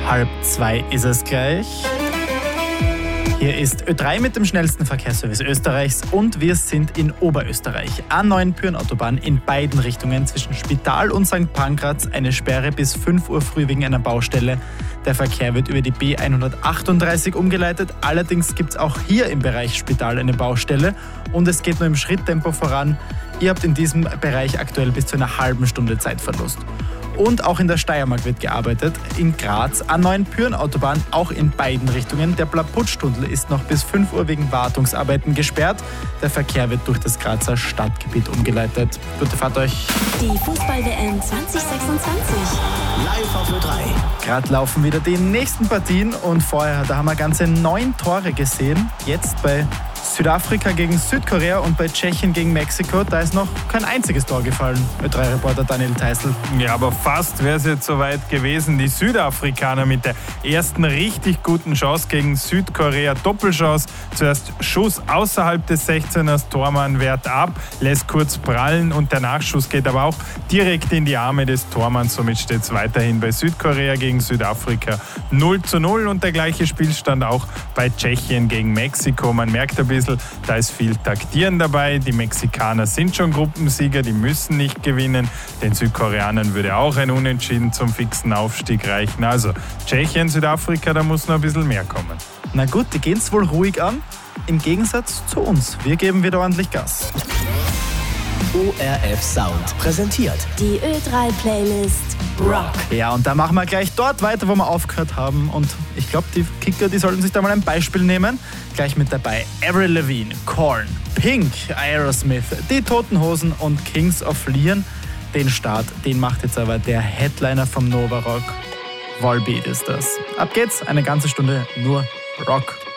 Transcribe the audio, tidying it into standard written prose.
1:30 ist es gleich. Hier ist Ö3 mit dem schnellsten Verkehrsservice Österreichs und wir sind in Oberösterreich. A9 Pyhrn-Autobahn in beiden Richtungen zwischen Spital und St. Pankraz. Eine Sperre bis 5 Uhr früh wegen einer Baustelle. Der Verkehr wird über die B138 umgeleitet. Allerdings gibt es auch hier im Bereich Spital eine Baustelle und es geht nur im Schritttempo voran. Ihr habt in diesem Bereich aktuell bis zu einer halben Stunde Zeitverlust. Und auch in der Steiermark wird gearbeitet. In Graz A9 Pyhrn-Autobahn auch in beiden Richtungen. Der Blaputsch-Tunnel ist noch bis 5 Uhr wegen Wartungsarbeiten gesperrt. Der Verkehr wird durch das Grazer Stadtgebiet umgeleitet. Gute Fahrt euch. Die Fußball-WM 2026. Live auf Ö3. Gerade laufen wieder die nächsten Partien und vorher, da haben wir ganze 9 Tore gesehen. Jetzt bei Südafrika gegen Südkorea und bei Tschechien gegen Mexiko, da ist noch kein einziges Tor gefallen. Ö3-Reporter Daniel Theißl. Ja, aber fast wäre es jetzt soweit gewesen. Die Südafrikaner mit der ersten richtig guten Chance gegen Südkorea. Doppelchance. Zuerst Schuss außerhalb des 16ers. Tormann wehrt ab, lässt kurz prallen und der Nachschuss geht aber auch direkt in die Arme des Tormanns. Somit steht es weiterhin bei Südkorea gegen Südafrika 0:0 und der gleiche Spielstand auch bei Tschechien gegen Mexiko. Man merkt ein bisschen, da ist viel Taktieren dabei. Die Mexikaner sind schon Gruppensieger, die müssen nicht gewinnen. Den Südkoreanern würde auch ein Unentschieden zum fixen Aufstieg reichen. Also Tschechien, Südafrika, da muss noch ein bisschen mehr kommen. Na gut, die gehen es wohl ruhig an. Im Gegensatz zu uns. Wir geben wieder ordentlich Gas. ORF Sound präsentiert Die Ö3-Playlist Rock. Ja, und da machen wir gleich dort weiter, wo wir aufgehört haben. Und ich glaube, die Kicker, die sollten sich da mal ein Beispiel nehmen. Gleich mit dabei Avril Lavigne, Korn, Pink, Aerosmith, Die Toten Hosen und Kings of Leon. Den Start, den macht jetzt aber der Headliner vom Nova Rock. Volbeat ist das. Ab geht's, eine ganze Stunde nur Rock.